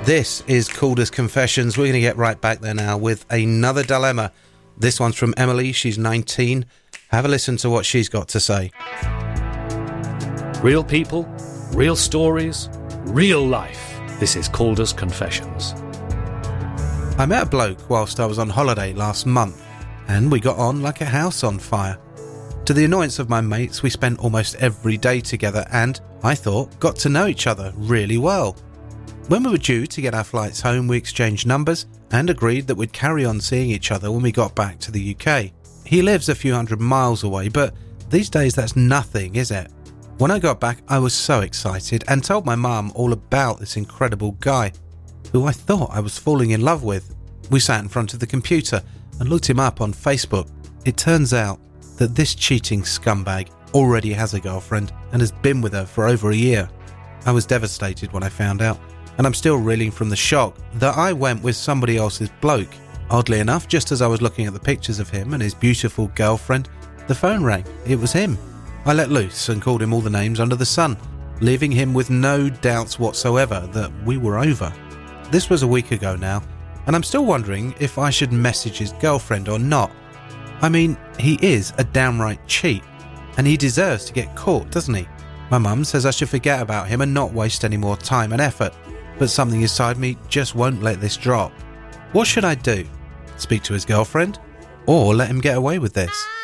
This is Calder's Confessions. We're going to get right back there now with another dilemma. This one's from Emily. She's 19. Have a listen to what she's got to say. Real people, real stories, real life. This is Calder's Confessions. I met a bloke whilst I was on holiday last month, and we got on like a house on fire. To the annoyance of my mates, we spent almost every day together and, I thought, got to know each other really well. When we were due to get our flights home, we exchanged numbers and agreed that we'd carry on seeing each other when we got back to the UK. He lives a few hundred miles away, but these days that's nothing, is it? When I got back, I was so excited and told my mum all about this incredible guy, who I thought I was falling in love with. We sat in front of the computer and looked him up on Facebook. It turns out that this cheating scumbag already has a girlfriend and has been with her for over a year. I was devastated when I found out, and I'm still reeling from the shock that I went with somebody else's bloke. Oddly enough, just as I was looking at the pictures of him and his beautiful girlfriend, the phone rang. It was him. I let loose and called him all the names under the sun, leaving him with no doubts whatsoever that we were over. This was a week ago now, and I'm still wondering if I should message his girlfriend or not. I mean, he is a downright cheat, and he deserves to get caught, doesn't he? My mum says I should forget about him and not waste any more time and effort, but something inside me just won't let this drop. What should I do? Speak to his girlfriend? Or let him get away with this?